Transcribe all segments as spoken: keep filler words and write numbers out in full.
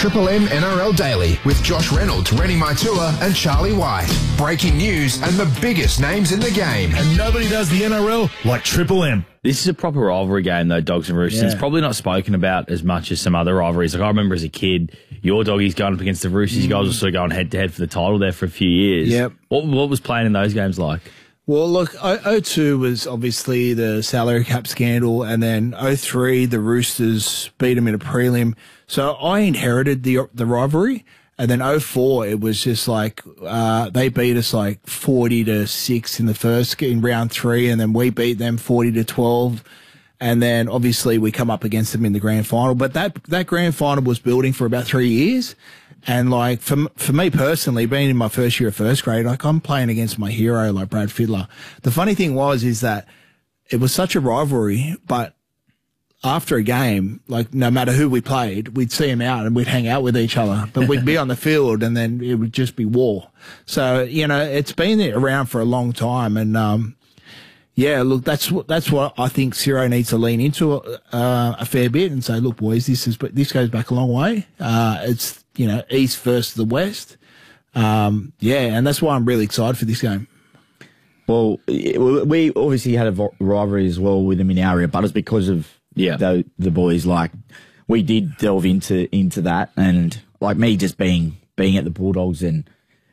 Triple M N R L Daily with Josh Reynolds, Rennie Maitua and Charlie White. Breaking news and the biggest names in the game. And nobody does the N R L like Triple M. This is a proper rivalry game, though, Dogs and Roosters. Yeah. It's probably not spoken about as much as some other rivalries. Like, I remember as a kid, your Doggies going up against the Roosters. Mm. You guys were sort of going head-to-head for the title there for a few years. Yep. What, what was playing in those games like? Well, look, oh two was obviously the salary cap scandal, and then oh three, the Roosters beat them in a prelim. So I inherited the the rivalry, and then oh four, it was just like uh, they beat us like forty to six in the first in round three, and then we beat them forty to twelve. And then obviously we come up against them in the grand final. But that that grand final was building for about three years. And like for for me personally, being in my first year of first grade, like I'm playing against my hero, like Brad Fiddler. The funny thing was is that it was such a rivalry, but after a game, like no matter who we played, we'd see him out and we'd hang out with each other. But we'd be on the field and then it would just be war. So you know, it's been around for a long time, and um, yeah, look, that's what that's what I think Ciro needs to lean into uh, a fair bit and say, look, boys, this is this goes back a long way. Uh, it's you know, East versus the West. Um, yeah, and that's why I'm really excited for this game. Well, we obviously had a rivalry as well with them in our area, but it's because of yeah the, the boys. Like, we did delve into into that, and like me just being being at the Bulldogs, and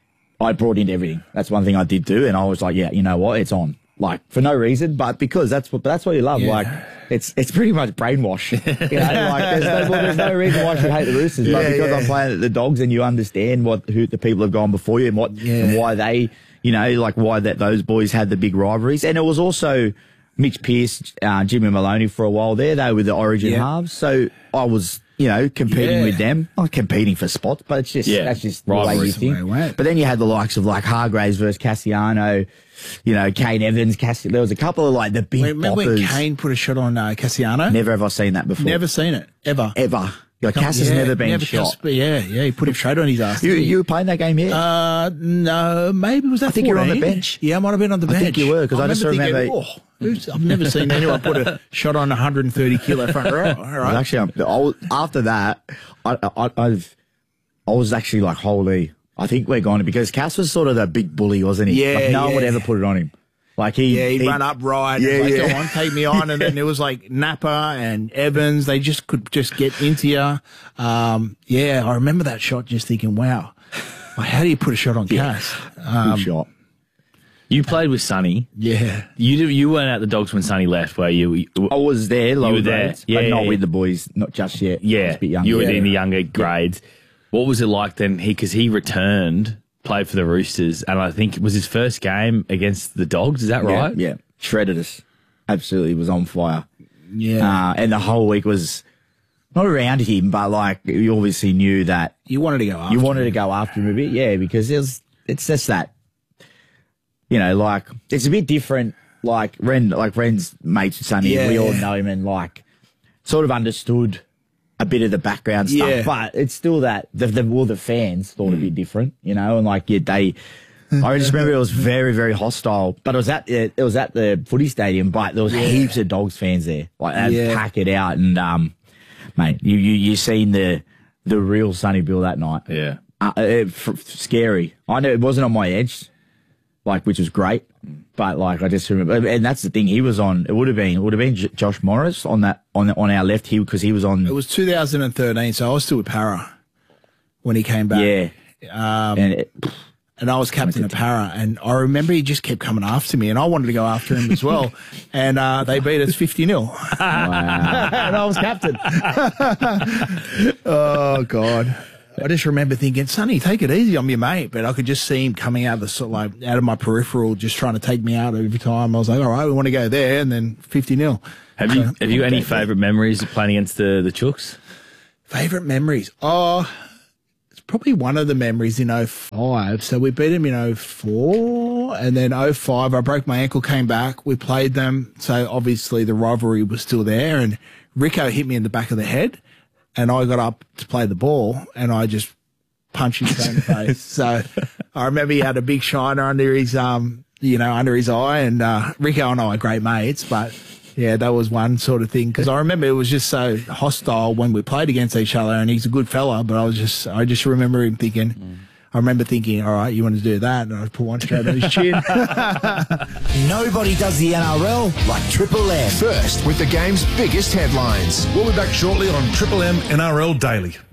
I brought into everything. That's one thing I did do, and I was like, yeah, you know what, it's on. Like, for no reason, but because that's what that's what you love. Yeah. Like, it's it's pretty much brainwash. You know, like there's no, well, there's no reason why I should hate the Roosters, yeah, but because yeah. I'm playing at the Dogs, and you understand what who the people have gone before you and what yeah. and why they, you know, like why that those boys had the big rivalries, and it was also Mitch Pearce, uh, Jimmy Maloney for a while there. They were the Origin yeah. halves, so I was, you know, competing yeah. with them. Not competing for spots, but it's just yeah. that's just the way you think. But then you had the likes of like Hargraves versus Cassiano. You know, Kane Evans, Cassi- there was a couple of like the big Remember boppers. when Kane put a shot on uh, Cassiano? Never have I seen that before. Never seen it, ever. Ever. Like, Cass has yeah, never been never shot. Cass, yeah, yeah, he put him straight on his ass. You, you were playing that game here? Uh, no, maybe was that I think fourteen? You were on the bench. Yeah, I might have been on the bench. I think you were, because I, I just remember... Thinking, oh, who's, I've never seen anyone put a shot on a one hundred thirty kilo front row. All right. Actually, I was, after that, I, I, I've, I was actually like, holy, I think we're going to... Because Cass was sort of the big bully, wasn't he? Yeah, like, no yeah. one would ever put it on him. Like he, yeah, he'd he, run up right. Yeah, like, yeah. Go on, take me on. And then there was like Napa and Evans. They just could just get into you. Um, yeah, I remember that shot just thinking, wow, like, how do you put a shot on yeah. Cass? Um, Good shot. You played with Sonny. Yeah. You you weren't at the Dogs when Sonny left, were you? you I was there, lower you were there. grades, yeah, but not yeah. with the boys, not just yet. Yeah, I was a bit younger. you were yeah. in the younger grades. What was it like then? He Because he returned, played for the Roosters, and I think it was his first game against the Dogs, is that right? Yeah, yeah. Shredded us. Absolutely was on fire. Yeah. Uh, and the whole week was not around him, but like you obviously knew that You wanted to go after you wanted him. to go after him a bit, yeah, because it's it's just that, you know, like it's a bit different. Like Ren, like Ren's mates with Sonny, Yeah, we all yeah. know him, and like sort of understood a bit of the background stuff, Yeah. but it's still that the the well the fans thought it'd be different, you know, and like yeah they. I just remember it was very, very hostile, but it was at it was at the footy stadium. But there was Yeah. heaps of Dogs fans there, like they'd Yeah. pack it out. And um, mate, you you you seen the the real Sonny Bill that night? Yeah. Uh, it, f- scary. I know it wasn't on my edge, like which was great, but like I just remember, and that's the thing. He was on. It would have been it would have been J- Josh Morris on that on on our left. He because he was on. It was two thousand thirteen, so I was still with Para when he came back. Yeah, Um, and. It, And I was captain of Para, and I remember he just kept coming after me, and I wanted to go after him as well. And uh, they beat us fifty nil. Wow. And I was captain. Oh, God. I just remember thinking, Sonny, take it easy on me, mate. But I could just see him coming out of the sort of like out of my peripheral, just trying to take me out every time. I was like, all right, we want to go there, and then fifty nil. Have you have you any favourite memories of playing against the the Chooks? Favourite memories? Oh, it's probably one of the memories in oh five. So we beat them in oh four, and then oh five, I broke my ankle, came back. We played them. So obviously the rivalry was still there, and Rico hit me in the back of the head, and I got up to play the ball, and I just punched him straight in the face. So I remember he had a big shiner under his, um, you know, under his eye, and uh, Rico and I are great mates, but Yeah, that was one sort of thing because I remember it was just so hostile when we played against each other, and he's a good fella, but I was just, I just remember him thinking, mm. I remember thinking, all right, you want to do that? And I put one straight on his chin. Nobody does the N R L like Triple M. First, with the game's biggest headlines. We'll be back shortly on Triple M N R L Daily.